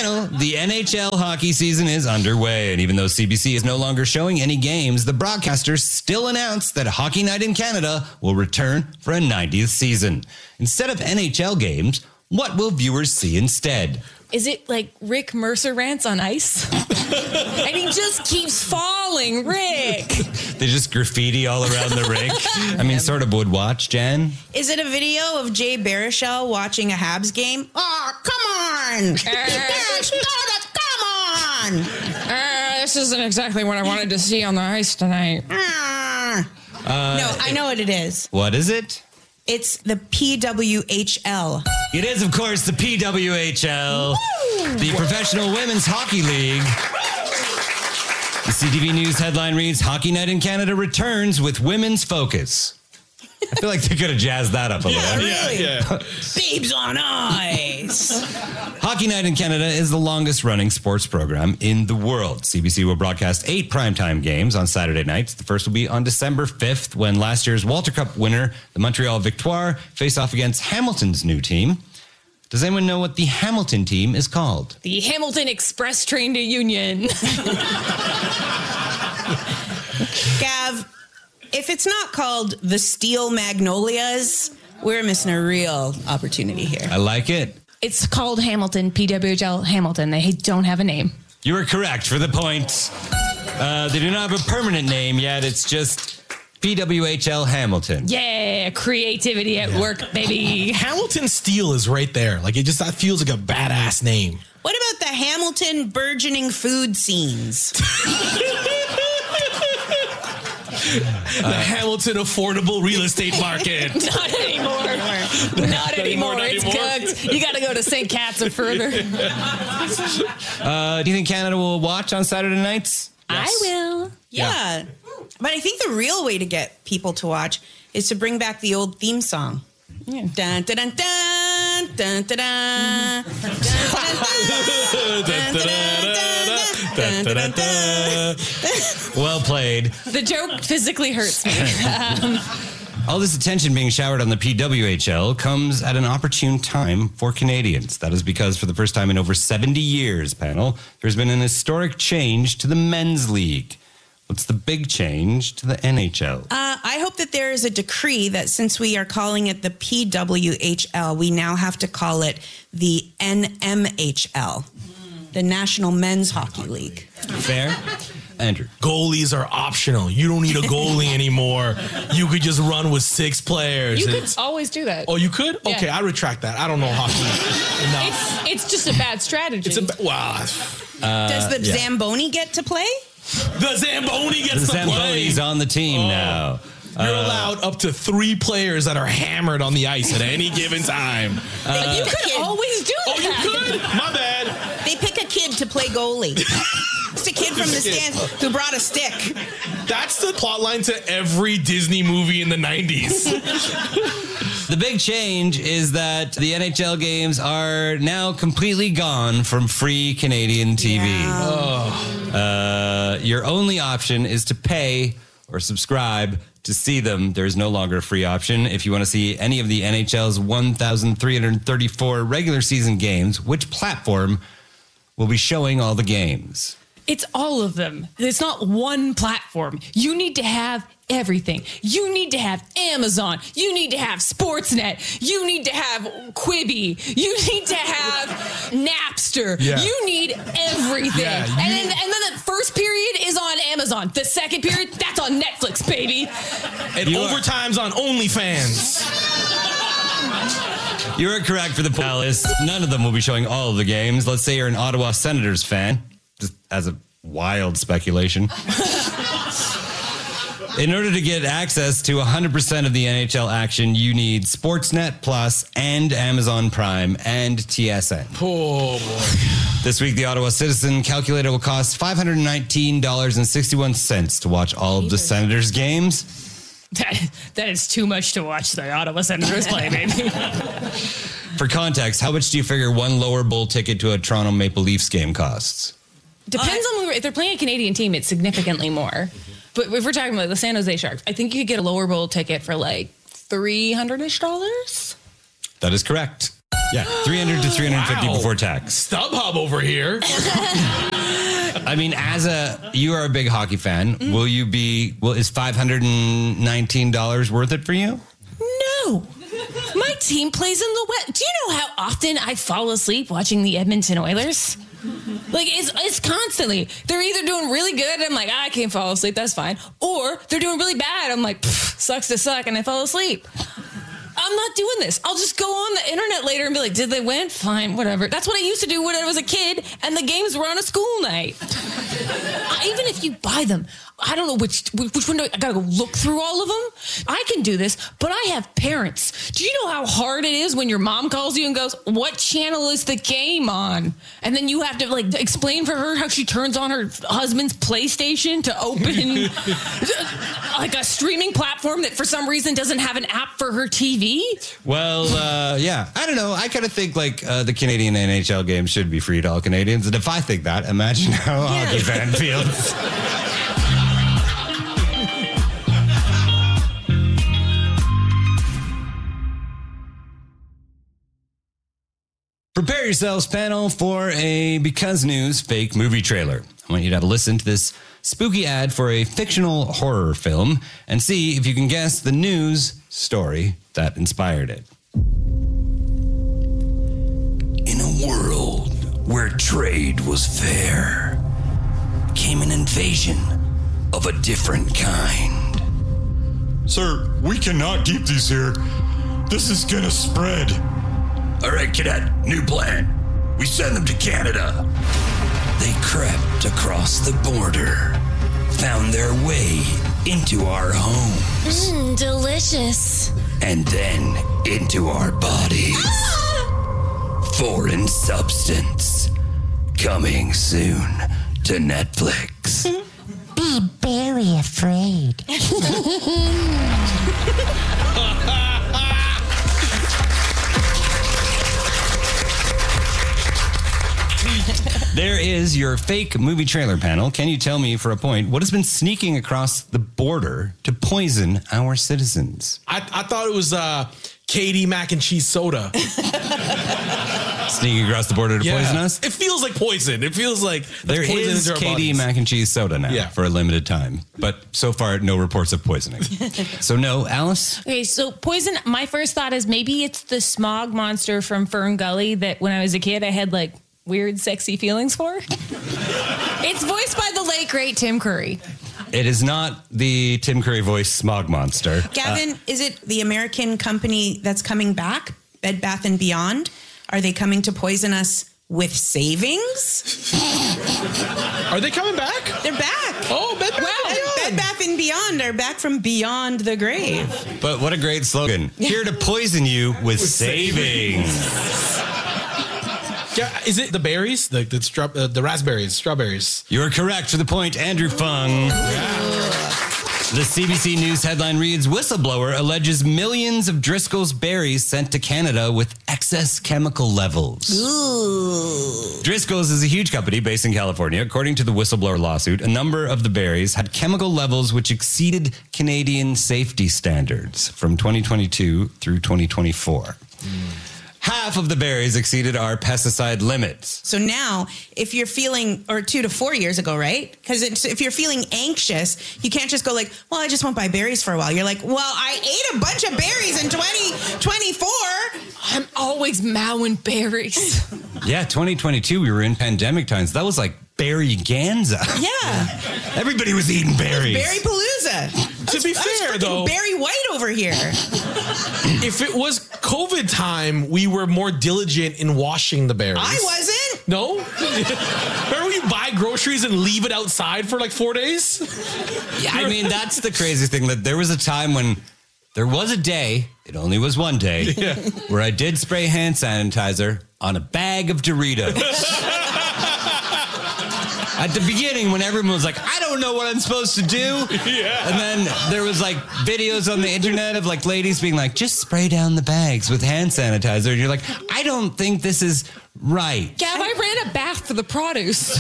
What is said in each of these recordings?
Panel, the NHL hockey season is underway, and even though CBC is no longer showing any games, the broadcasters still announced that Hockey Night in Canada will return for a 90th season. Instead of NHL games, what will viewers see instead? Is it like Rick Mercer rants on ice? And he just keeps falling, Rick. They just graffiti all around the rink. I mean, sort of would watch, Jen. Is it a video of Jay Baruchel watching a Habs game? Oh, come on. Come on. This isn't exactly what I wanted to see on the ice tonight. No, I know what it is. What is it? It's the PWHL. It is, of course, the PWHL, the Professional Women's Hockey League. The CTV News headline reads, Hockey Night in Canada returns with women's focus. I feel like they could have jazzed that up a little. Yeah. Babes on ice. Hockey Night in Canada is the longest running sports program in the world. CBC will broadcast 8 primetime games on Saturday nights. The first will be on December 5th when last year's Walter Cup winner, the Montreal Victoire, face off against Hamilton's new team. Does anyone know what the Hamilton team is called? The Hamilton Express Train to Union. Gav, if it's not called the Steel Magnolias, we're missing a real opportunity here. I like it. It's called Hamilton, PWHL Hamilton. They don't have a name. You were correct for the point. They do not have a permanent name yet. It's just PWHL Hamilton. Yeah, creativity at work, baby. Hamilton Steel is right there. Like, it just that feels like a badass name. What about the Hamilton burgeoning food scenes? The Hamilton affordable real estate market. Not anymore. Not anymore. It's cooked. You got to go to St. Cat's or further. Do you think Canada will watch on Saturday nights? Yes. I will. Yeah. But I think the real way to get people to watch is to bring back the old theme song. Yeah. Dun, dun, dun, dun, dun, dun, dun, dun, dun. Well played. The joke physically hurts me. All this attention being showered on the PWHL comes at an opportune time for Canadians. That is because for the first time in over 70 years, panel, there's been an historic change to the men's league. What's the big change to the NHL? I hope that there is a decree that since we are calling it the PWHL, we now have to call it the NMHL, the National Men's Hockey League. Fair? Andrew. Goalies are optional. You don't need a goalie anymore. You could just run with 6 players. You could always do that. Oh, you could? Yeah. Okay, I retract that. I don't know hockey enough. It's just a bad strategy. Wow. Does the Zamboni get to play? The Zamboni gets to play. Zamboni's on the team now. You're allowed up to 3 players that are hammered on the ice at any given time. You could always do that. Oh, you could? My bad. They pick a kid to play goalie. It's a kid from the stands who brought a stick. That's the plotline to every Disney movie in the 90s. The big change is that the NHL games are now completely gone from free Canadian TV. Yeah. Your only option is to pay or subscribe to see them. There's no longer a free option. If you want to see any of the NHL's 1,334 regular season games, which platform will be showing all the games? It's all of them. It's not one platform. You need to have everything. You need to have Amazon. You need to have Sportsnet. You need to have Quibi. You need to have Napster. Yeah. You need everything. Yeah, and then the first period is on Amazon. The second period, that's on Netflix, baby. And overtime's on OnlyFans. You are correct for the Palace. None of them will be showing all of the games. Let's say you're an Ottawa Senators fan, just as a wild speculation. In order to get access to 100% of the NHL action, you need Sportsnet Plus and Amazon Prime and TSN. Oh, boy. This week, the Ottawa Citizen calculator will cost $519.61 to watch all of the Senators games. That is too much to watch the Ottawa Senators play, baby. For context, how much do you figure one lower bowl ticket to a Toronto Maple Leafs game costs? Depends on if they're playing a Canadian team, it's significantly more. But if we're talking about the San Jose Sharks, I think you could get a lower bowl ticket for like $300-ish. That is correct. Yeah, 300 to 350 Wow. before tax. StubHub over here. I mean, you are a big hockey fan. Is $519 worth it for you? No. My team plays in the West. Do you know how often I fall asleep watching the Edmonton Oilers? Like, it's constantly. They're either doing really good, and I'm like, I can't fall asleep, that's fine. Or they're doing really bad, I'm like, sucks to suck, and I fall asleep. I'm not doing this. I'll just go on the internet later and be like, did they win? Fine, whatever. That's what I used to do when I was a kid, and the games were on a school night. Even if you buy them, I don't know which one I gotta go look through all of them. I can do this, but I have parents. Do you know how hard it is when your mom calls you and goes, what channel is the game on? And then you have to like explain for her how she turns on her husband's PlayStation to open like a streaming platform that for some reason doesn't have an app for her TV. Well, yeah. I don't know. I kind of think like the Canadian NHL game should be free to all Canadians. And if I think that, imagine how a hockey fan feels. Prepare yourselves, panel, for a Because News fake movie trailer. I want you to have a listen to this spooky ad for a fictional horror film and see if you can guess the news story that inspired it. In a world where trade was fair, came an invasion of a different kind. Sir, we cannot keep these here. This is gonna spread. All right, cadet, new plan. We send them to Canada. They crept across the border, found their way into our homes, Delicious. and then into our bodies. Foreign substance. Coming soon to Netflix. Be very afraid. There is your fake movie trailer, panel. Can you tell me, for a point, what has been sneaking across the border to poison our citizens? I thought it was Katie mac and cheese soda. Sneaking across the border to poison us? It feels like poison. It feels like There poison is into our Katie bodies. mac and cheese soda now for a limited time. But so far, no reports of poisoning. So no, Alice? Okay, so poison, my first thought is maybe it's the smog monster from Fern Gully that when I was a kid, I had like weird, sexy feelings for. It's voiced by the late, great Tim Curry. It is not the Tim Curry voice smog monster. Gavin, is it the American company that's coming back, Bed Bath & Beyond? Are they coming to poison us with savings? Are they coming back? They're back. Oh, Bed Bath & Beyond. Bed Bath & Beyond are back from beyond the grave. But what a great slogan. Here to poison you with savings. Yeah, is it the berries? The raspberries, strawberries? You're correct for the point, Andrew Fung. The CBC News headline reads, whistleblower alleges millions of Driscoll's berries sent to Canada with excess chemical levels. Ooh. Driscoll's is a huge company based in California. According to the whistleblower lawsuit, a number of the berries had chemical levels which exceeded Canadian safety standards from 2022 through 2024. Half of the berries exceeded our pesticide limits. So now, if you're feeling, or 2 to 4 years ago, right? Because if you're feeling anxious, you can't just go like, well, I just won't buy berries for a while. You're like, well, I ate a bunch of berries in 2024. I'm always mowing berries. Yeah, 2022, we were in pandemic times. That was like berry-ganza. Yeah. Everybody was eating berries. Berry Palooza. To be fair, though, Barry White over here. if it was COVID time, we were more diligent in washing the berries. I wasn't. No? Remember when you buy groceries and leave it outside for like 4 days? Yeah, I mean, that's the crazy thing, that there was a time when there was a day, it only was one day, where I did spray hand sanitizer on a bag of Doritos. At the beginning, when everyone was like, I don't know what I'm supposed to do. Yeah. And then there was like videos on the internet of like ladies being like, just spray down the bags with hand sanitizer. And you're like, I don't think this is right. Gav, I ran a bath for the produce.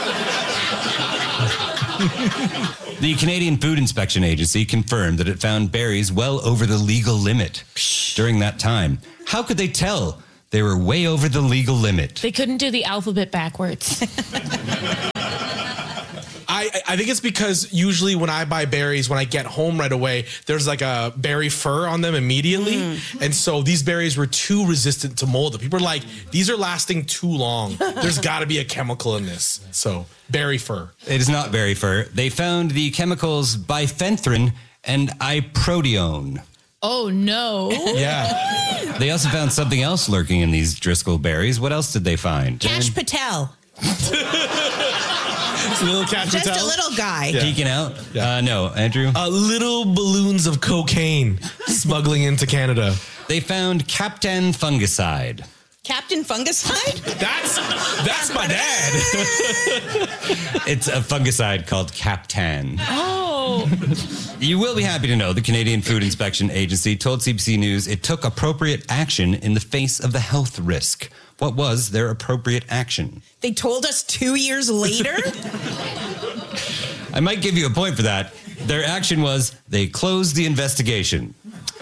The Canadian Food Inspection Agency confirmed that it found berries well over the legal limit during that time. How could they tell They were way over the legal limit. They couldn't do the alphabet backwards. I think it's because usually when I buy berries, when I get home right away, there's like a berry fur on them immediately. And so these berries were too resistant to mold. People are like, these are lasting too long. There's got to be a chemical in this. So berry fur. It is not berry fur. They found the chemicals bifenthrin and iproteone. Oh, no. Yeah. They also found something else lurking in these Driscoll berries. What else did they find? Cash Patel. Little Cash Just Patel. a little guy. Geeking out? Yeah. No, Andrew? Little balloons of cocaine smuggling into Canada. They found Captain Fungicide. Captain Fungicide? That's my dad. It's a fungicide called Captan. Oh. You will be happy to know the Canadian Food Inspection Agency told CBC News it took appropriate action in the face of the health risk. What was their appropriate action? They told us 2 years later? I might give you a point for that. Their action was they closed the investigation.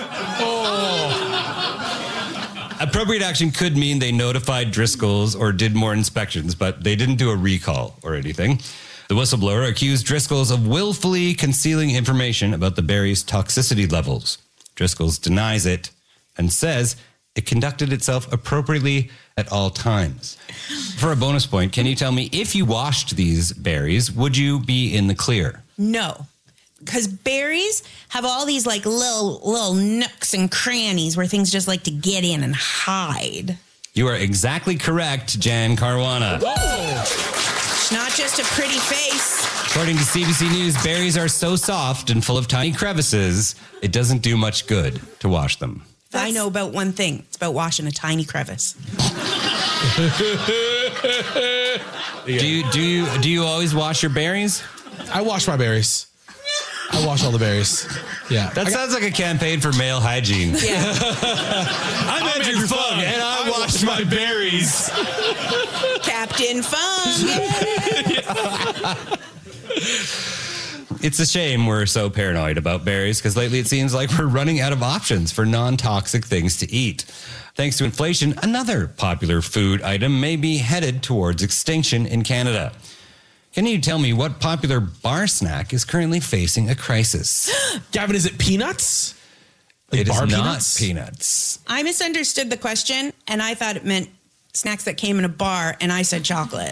Appropriate action could mean they notified Driscoll's or did more inspections, but they didn't do a recall or anything. The whistleblower accused Driscoll's of willfully concealing information about the berries' toxicity levels. Driscoll's denies it and says it conducted itself appropriately at all times. For a bonus point, can you tell me if you washed these berries, would you be in the clear? No. Because berries have all these like little nooks and crannies where things just like to get in and hide. You are exactly correct, Jan Caruana. It's not just a pretty face. According to CBC News, berries are so soft and full of tiny crevices, it doesn't do much good to wash them. I know about one thing. It's about washing a tiny crevice. Do you always wash your berries? I wash my berries. I wash all the berries. Yeah. That sounds like a campaign for male hygiene. Yeah. I'm Andrew Fung, and I wash my berries. Captain Fung. It's a shame we're so paranoid about berries because lately it seems like we're running out of options for non-toxic things to eat. Thanks to inflation, another popular food item may be headed towards extinction in Canada. Can you tell me what popular bar snack is currently facing a crisis? Gavin, is it peanuts? Like It is bar not peanuts? peanuts. I misunderstood the question, and I thought it meant snacks that came in a bar, and I said chocolate.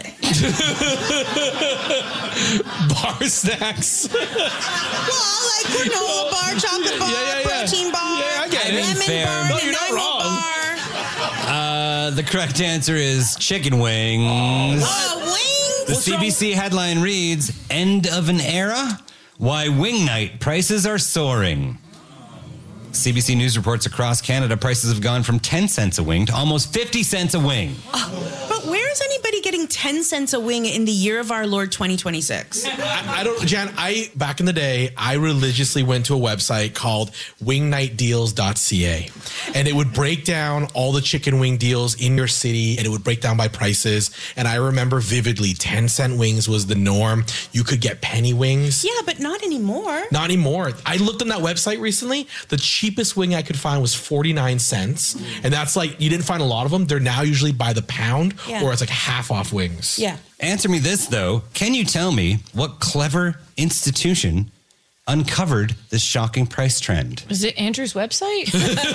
Bar snacks. Well, like granola bar, chocolate bar, Yeah. protein bar, Yeah, I get it. lemon Fair. bar, No, you're not Nanaimo wrong. bar. The correct answer is chicken wings. Oh, The wings! CBC headline reads, End of an Era? Why Wing Night prices are soaring. CBC News reports across Canada, prices have gone from 10 cents a wing to almost 50 cents a wing. But where is anybody getting 10 cents a wing in the year of our Lord 2026? I don't, Jan, back in the day, I religiously went to a website called wingnightdeals.ca, and it would break down all the chicken wing deals in your city, and it would break down by prices. And I remember vividly 10-cent wings was the norm. You could get penny wings. Yeah, but not anymore. Not anymore. I looked on that website recently. The cheapest wing I could find was 49 cents. And that's like, you didn't find a lot of them. They're now usually by the pound, Yeah. or it's like half off wings. Yeah. Answer me this, though. Can you tell me what clever institution uncovered this shocking price trend? Was it Andrew's website?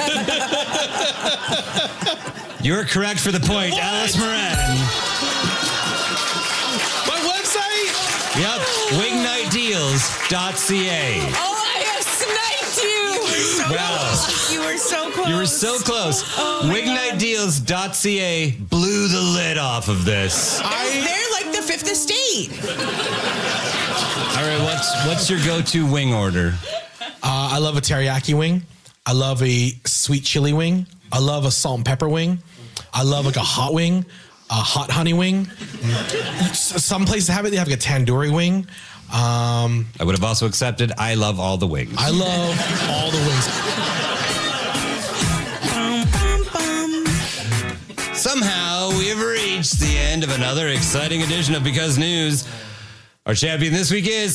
You're correct for the point, Alice Moran. My website? Yep, wingnightdeals.ca. Oh, I have sniped you. Wow. You were so close. You were so close. Wingnightdeals.ca blew the lid off of this. They're like the Fifth Estate. All right, what's your go-to wing order? I love a teriyaki wing. I love a sweet chili wing. I love a salt and pepper wing. I love like a hot wing, a hot honey wing. Some places have it. They have like a tandoori wing. I would have also accepted I love all the wings. I love all the wings. Somehow we have reached the end of another exciting edition of Because News. Our champion this week is